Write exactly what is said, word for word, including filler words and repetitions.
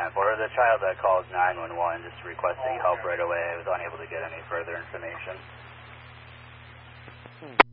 ten four. The child that called nine one one just requesting help right away. I was unable to get any further information. Hmm.